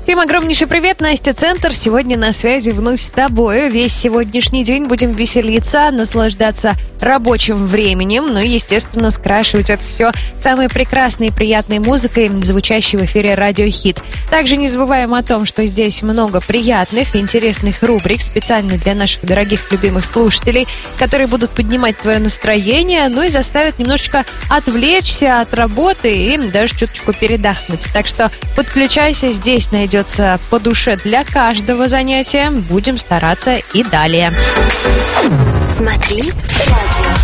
Всем огромнейший привет, Настя Центр. Сегодня на связи вновь с тобой. Весь сегодняшний день будем веселиться, наслаждаться рабочим временем, ну и, естественно, скрашивать это все самой прекрасной и приятной музыкой, звучащей в эфире Радио Хит. Также не забываем о том, что здесь много приятных и интересных рубрик специально для наших дорогих любимых слушателей, которые будут поднимать твое настроение, ну и заставят немножечко отвлечься от работы и даже чуточку передохнуть. Так что подключайся, здесь найдется по душе для каждого занятия. Будем стараться и далее. Смотри радио.